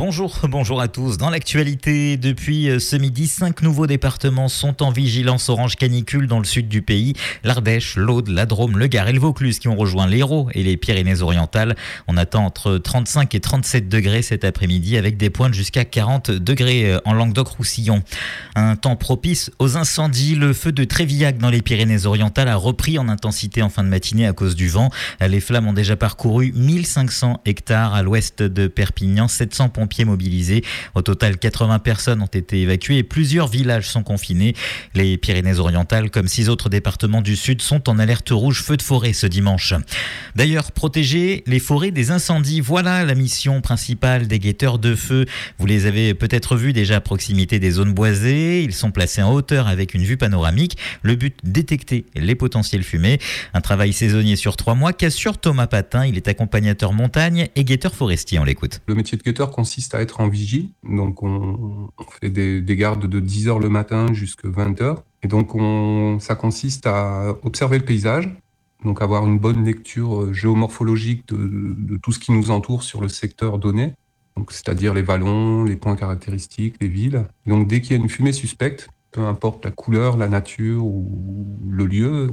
Bonjour à tous. Dans l'actualité, depuis ce midi, 5 nouveaux départements sont en vigilance orange canicule dans le sud du pays. L'Ardèche, l'Aude, la Drôme, le Gard et le Vaucluse qui ont rejoint l'Hérault et les Pyrénées-Orientales. On attend entre 35 et 37 degrés cet après-midi avec des pointes jusqu'à 40 degrés en Languedoc-Roussillon. Un temps propice aux incendies. Le feu de Trévillac dans les Pyrénées-Orientales a repris en intensité en fin de matinée à cause du vent. Les flammes ont déjà parcouru 1500 hectares à l'ouest de Perpignan, 700 pompiers mobilisés. Au total, 80 personnes ont été évacuées et plusieurs villages sont confinés. Les Pyrénées-Orientales, comme 6 autres départements du sud, sont en alerte rouge feu de forêt ce dimanche. D'ailleurs, protéger les forêts des incendies, voilà la mission principale des guetteurs de feu. Vous les avez peut-être vus déjà à proximité des zones boisées. Ils sont placés en hauteur avec une vue panoramique. Le but, détecter les potentielles fumées. Un travail saisonnier sur 3 mois qu'assure Thomas Patin. Il est accompagnateur montagne et guetteur forestier. On l'écoute. Le métier de guetteur consiste à être en vigie. Donc on fait des gardes de 10h le matin jusqu'à 20h. Et donc ça consiste à observer le paysage, donc avoir une bonne lecture géomorphologique de tout ce qui nous entoure sur le secteur donné. Donc c'est-à-dire les vallons, les points caractéristiques, les villes. Donc dès qu'il y a une fumée suspecte, peu importe la couleur, la nature ou le lieu,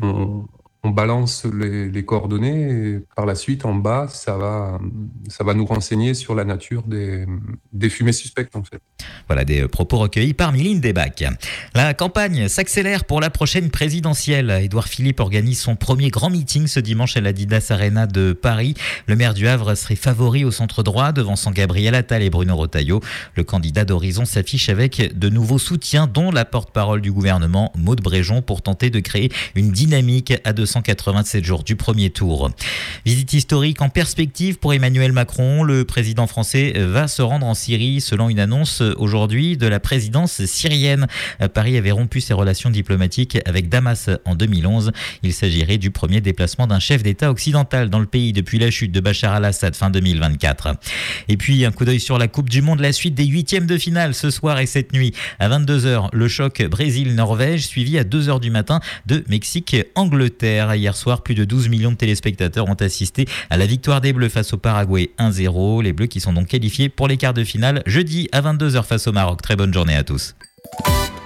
on balance les coordonnées et par la suite, en bas, ça va nous renseigner sur la nature des fumées suspectes en fait. Voilà des propos recueillis par Mylène Debac. La campagne s'accélère pour la prochaine présidentielle. Édouard Philippe organise son premier grand meeting ce dimanche à l'Adidas Arena de Paris. Le maire du Havre serait favori au centre droit, devançant Gabriel Attal et Bruno Retailleau. Le candidat d'Horizon s'affiche avec de nouveaux soutiens, dont la porte-parole du gouvernement, Maud Bréjon, pour tenter de créer une dynamique à 287 jours du premier tour. Visite historique en perspective pour Emmanuel Macron. Le président français va se rendre en Syrie selon une annonce aujourd'hui de la présidence syrienne. Paris avait rompu ses relations diplomatiques avec Damas en 2011. Il s'agirait du premier déplacement d'un chef d'État occidental dans le pays depuis la chute de Bachar al-Assad fin 2024. Et puis un coup d'œil sur la Coupe du Monde, la suite des huitièmes de finale ce soir et cette nuit. À 22h, le choc Brésil-Norvège suivi à 2h du matin de Mexique-Angleterre. Hier soir, plus de 12 millions de téléspectateurs ont assisté à la victoire des Bleus face au Paraguay 1-0. Les Bleus qui sont donc qualifiés pour les quarts de finale jeudi à 22h face au Maroc. Très bonne journée à tous.